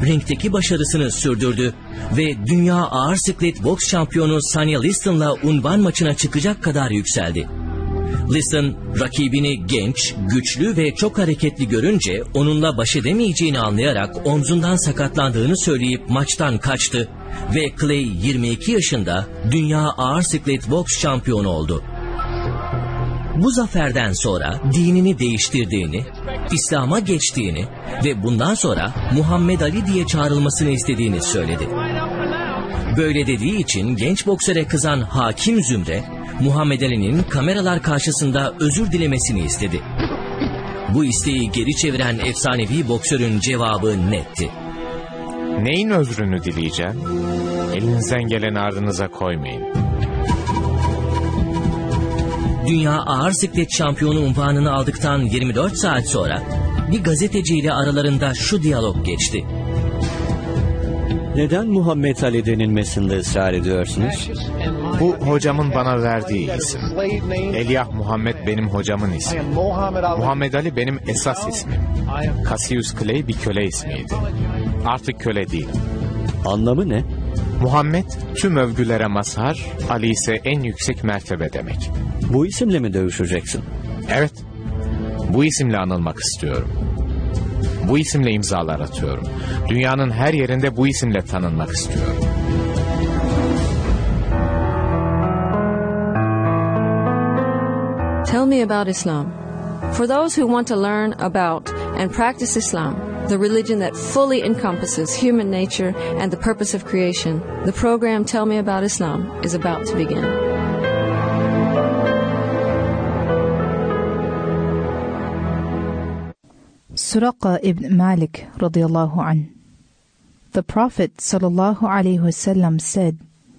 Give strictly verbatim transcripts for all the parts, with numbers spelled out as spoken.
ringdeki başarısını sürdürdü ve dünya ağır siklet boks şampiyonu Sonny Liston'la unvan maçına çıkacak kadar yükseldi. Liston, rakibini genç, güçlü ve çok hareketli görünce onunla baş edemeyeceğini anlayarak omzundan sakatlandığını söyleyip maçtan kaçtı ve Clay yirmi iki yaşında dünya ağır siklet boks şampiyonu oldu. Bu zaferden sonra dinini değiştirdiğini, İslam'a geçtiğini ve bundan sonra Muhammed Ali diye çağrılmasını istediğini söyledi. Böyle dediği için genç boksöre kızan hakim Zümre, Muhammed Ali'nin kameralar karşısında özür dilemesini istedi. Bu isteği geri çeviren efsanevi boksörün cevabı netti. Neyin özrünü dileyeceğim? Elinizden geleni ardınıza koymayın. Dünya ağır siklet şampiyonu unvanını aldıktan yirmi dört saat sonra bir gazeteciyle aralarında şu diyalog geçti. Neden Muhammed Ali denilmesinde ısrar ediyorsunuz? Bu hocamın bana verdiği isim. Elyah Muhammed benim hocamın ismi. Muhammed Ali benim esas ismim. Cassius Clay bir köle ismiydi. Artık köle değilim. Anlamı ne? Muhammed tüm övgülere mazhar, Ali ise en yüksek mertebe demek. Bu isimle mi dövüşeceksin? Evet. Bu isimle anılmak istiyorum. Bu isimle imzalar atıyorum. Dünyanın her yerinde bu isimle tanınmak istiyorum. Tell me about Islam. For those who want to learn about and practice Islam, the religion that fully encompasses human nature and the purpose of creation, the program Tell Me About Islam is about to begin. Suraqa ibn Malik radiyallahu anh. The Prophet sallallahu alaihi wasallam said,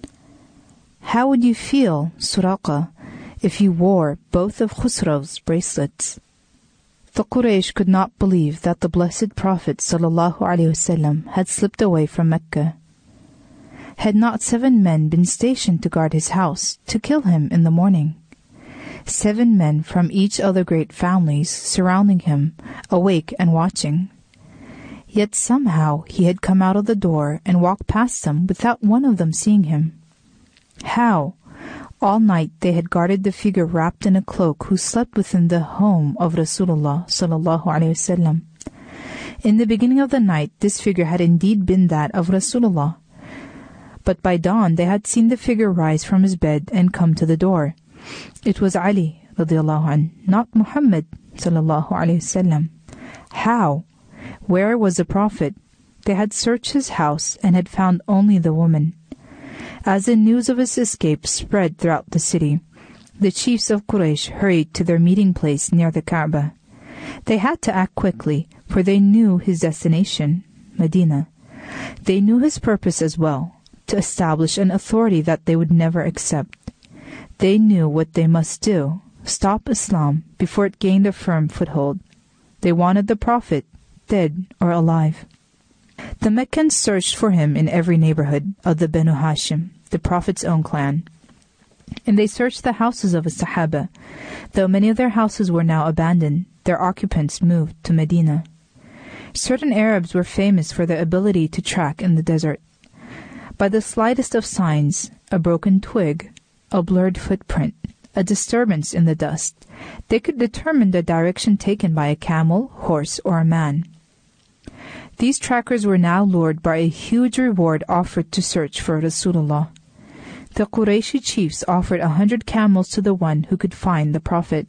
"How would you feel, Suraqa, if you wore both of Khusraw's bracelets?" The Quraysh could not believe that the blessed Prophet sallallahu alaihi wasallam had slipped away from Mecca. Had not seven men been stationed to guard his house, to kill him in the morning? Seven men from each of the great families surrounding him, awake and watching. Yet somehow he had come out of the door and walked past them without one of them seeing him. How? All night they had guarded the figure wrapped in a cloak who slept within the home of Rasulullah sallallahu alaihi wasallam. In the beginning of the night, this figure had indeed been that of Rasulullah. But by dawn they had seen the figure rise from his bed and come to the door. It was Ali radiallahu anh, not Muhammad sallallahu alaihi wasallam. How? Where was the Prophet? They had searched his house and had found only the woman. As the news of his escape spread throughout the city, the chiefs of Quraysh hurried to their meeting place near the Kaaba. They had to act quickly, for they knew his destination, Medina. They knew his purpose as well, to establish an authority that they would never accept. They knew what they must do, stop Islam before it gained a firm foothold. They wanted the Prophet, dead or alive. The Meccans searched for him in every neighborhood of the Banu Hashim, the Prophet's own clan. And they searched the houses of the Sahaba. Though many of their houses were now abandoned, their occupants moved to Medina. Certain Arabs were famous for their ability to track in the desert. By the slightest of signs, a broken twig, a blurred footprint, a disturbance in the dust, they could determine the direction taken by a camel, horse, or a man. These trackers were now lured by a huge reward offered to search for Rasulullah. The Qurayshi chiefs offered a hundred camels to the one who could find the Prophet.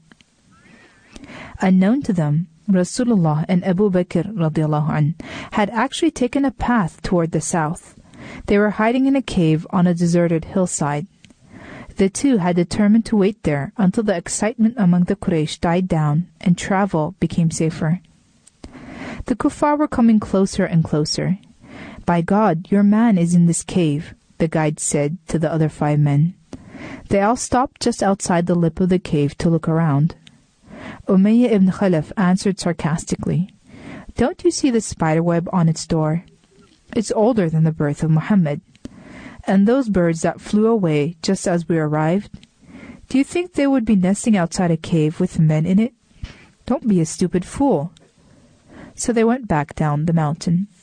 Unknown to them, Rasulullah and Abu Bakr radiallahu anh, had actually taken a path toward the south. They were hiding in a cave on a deserted hillside. The two had determined to wait there until the excitement among the Quraysh died down and travel became safer. The kuffar were coming closer and closer. "By God, your man is in this cave," the guide said to the other five men. They all stopped just outside the lip of the cave to look around. Umayyah ibn Khalaf answered sarcastically, "Don't you see the spiderweb on its door? It's older than the birth of Muhammad. And those birds that flew away just as we arrived, do you think they would be nesting outside a cave with men in it? Don't be a stupid fool." So they went back down the mountain.